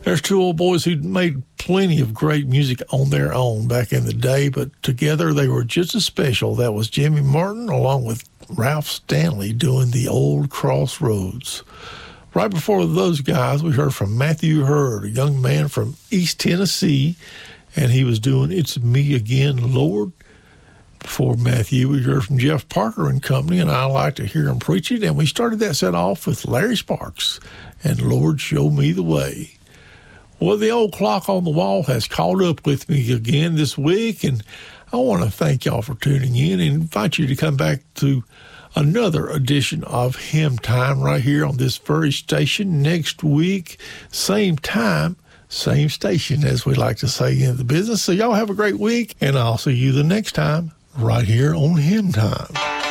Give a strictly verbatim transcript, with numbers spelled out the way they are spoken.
There's two old boys who made plenty of great music on their own back in the day, but together they were just as special. That was Jimmy Martin along with Ralph Stanley doing The Old Crossroads. Right before those guys, we heard from Matthew Hurd, a young man from East Tennessee, and he was doing It's Me Again, Lord. Before Matthew, we heard from Jeff Parker and Company, and I like to hear him preach it. And we started that set off with Larry Sparks and Lord, Show Me the Way. Well, the old clock on the wall has caught up with me again this week, and I want to thank y'all for tuning in and invite you to come back to another edition of Hymn Time right here on this very station next week, same time, same station, as we like to say in the business. So y'all have a great week, and I'll see you the next time right here on Hymn Time.